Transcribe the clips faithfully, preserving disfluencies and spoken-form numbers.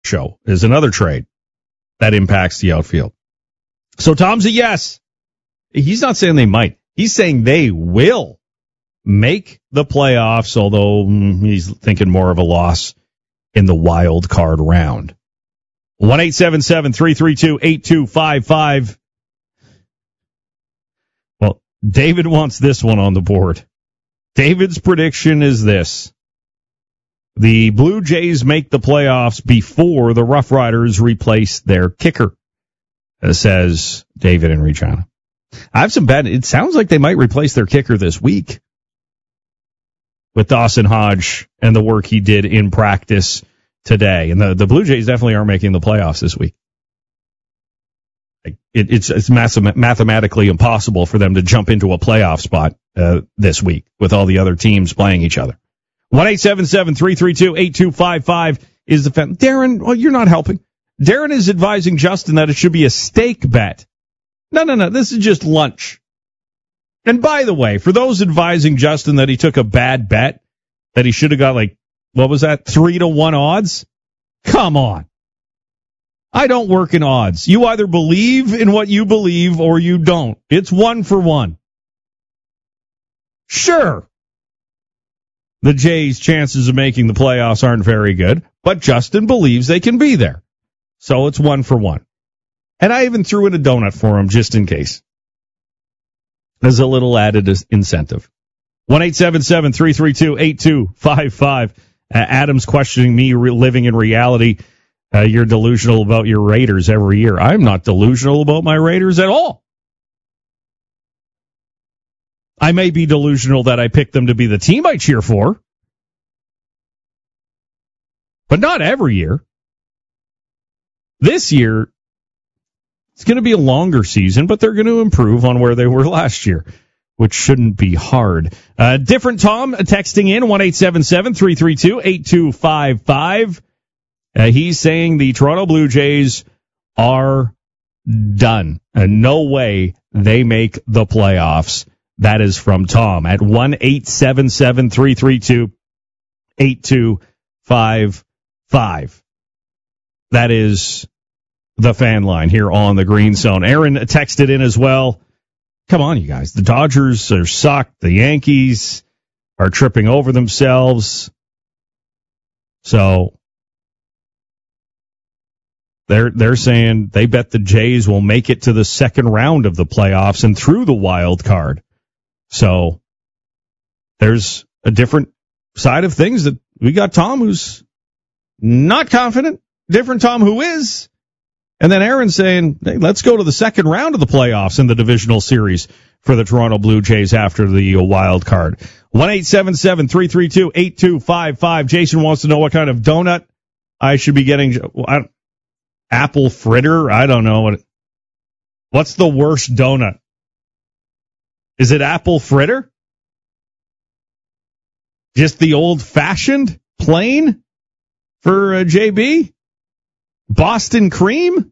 Show is another trade that impacts the outfield. So Tom's a yes. He's not saying they might. He's saying they will make the playoffs, although mm, he's thinking more of a loss in the wild card round. one eight seven seven, three three two, eight two five five. Well, David wants this one on the board. David's prediction is this. The Blue Jays make the playoffs before the Rough Riders replace their kicker, says David in Regina. I have some bad, it sounds like they might replace their kicker this week with Dawson Hodge and the work he did in practice today. And the, the Blue Jays definitely are making the playoffs this week. It, it's it's math- mathematically impossible for them to jump into a playoff spot uh, this week with all the other teams playing each other. one eight seven seven, three three two, eight two five five is the fan. Darren, well, you're not helping. Darren is advising Justin that it should be a steak bet. No, no, no. This is just lunch. And by the way, for those advising Justin that he took a bad bet, that he should have got like, what was that, three to one odds? Come on. I don't work in odds. You either believe in what you believe or you don't. It's one for one. Sure. The Jays' chances of making the playoffs aren't very good, but Justin believes they can be there. So it's one for one. And I even threw in a donut for him just in case. As a little added incentive. one eight seven seven, three three two, eight two five five. Uh, Adam's questioning me re- living in reality. Uh, you're delusional about your Raiders every year. I'm not delusional about my Raiders at all. I may be delusional that I picked them to be the team I cheer for. But not every year. This year, it's going to be a longer season, but they're going to improve on where they were last year, which shouldn't be hard. Uh, different Tom texting in, one eight seven seven, three three two, eight two five five. Uh, he's saying the Toronto Blue Jays are done. And no way they make the playoffs. That is from Tom at one eight seven seven, three three two, eight two five five. That is the fan line here on the Green Zone. Aaron texted in as well. Come on, you guys. The Dodgers are sucked. The Yankees are tripping over themselves. So they're they're saying they bet the Jays will make it to the second round of the playoffs and through the wild card. So there's a different side of things that we got Tom who's not confident, different Tom who is. And then Aaron saying, hey, let's go to the second round of the playoffs in the divisional series for the Toronto Blue Jays after the wild card. one eight seven seven, three three two, eight two five five. Jason wants to know what kind of donut I should be getting. I, apple fritter? I don't know. What. What's the worst donut? Is it apple fritter? Just the old-fashioned, plain for uh, J B? Boston cream?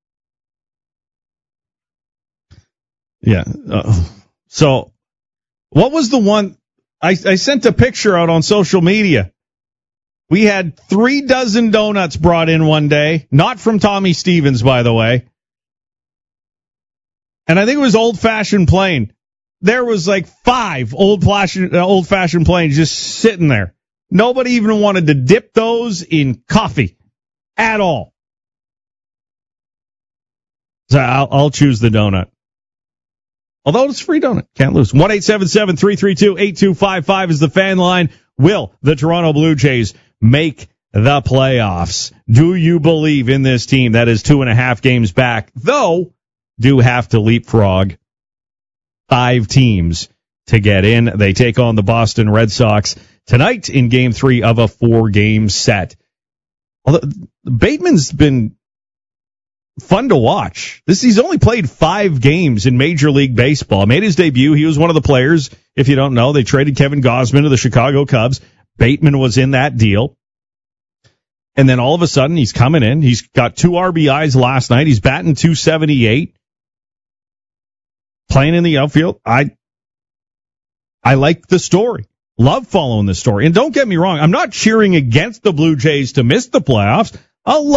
Yeah. Uh, so, what was the one? I, I sent a picture out on social media. We had three dozen donuts brought in one day. Not from Tommy Stevens, by the way. And I think it was old-fashioned plain. There was like five old-fashioned, uh, old-fashioned plains just sitting there. Nobody even wanted to dip those in coffee at all. So I'll, I'll choose the donut. Although it's a free donut. Can't lose. one eight seven seven, three three two, eight two five five is the fan line. Will the Toronto Blue Jays make the playoffs? Do you believe in this team that is two and a half games back, though do have to leapfrog five teams to get in? They take on the Boston Red Sox tonight in game three of a four-game set. Although Bateman's been fun to watch. This he's only played five games in Major League Baseball. Made his debut. He was one of the players. If you don't know, they traded Kevin Gausman to the Chicago Cubs. Bateman was in that deal. And then all of a sudden, he's coming in. He's got two R B Is last night. He's batting two seventy-eight. Playing in the outfield. I, I like the story. Love following the story. And don't get me wrong, I'm not cheering against the Blue Jays to miss the playoffs. I'll love